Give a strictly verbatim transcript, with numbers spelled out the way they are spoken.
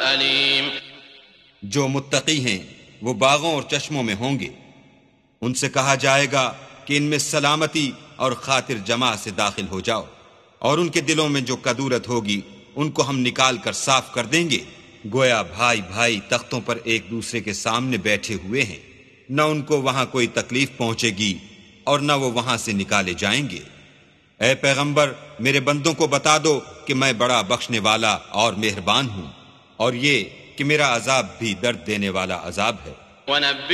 अलीम। जो मुत्तकी हैं वो बागों और चश्मों में होंगे। उनसे कहा जाएगा कि इनमें सलामती और खातिर जमा से दाखिल हो जाओ, और उनके दिलों में जो कदूरत होगी उनको हम निकाल कर साफ कर देंगे। गोया भाई भाई तख्तों पर एक दूसरे के सामने बैठे हुए हैं, न उनको वहां कोई तकलीफ पहुंचेगी और न वो वहां से निकाले जाएंगे। ऐ पैगंबर, मेरे बंदों को बता दो कि मैं बड़ा बख्शने वाला और मेहरबान हूं, और ये कि मेरा अजाब भी दर्द देने वाला अजाब है।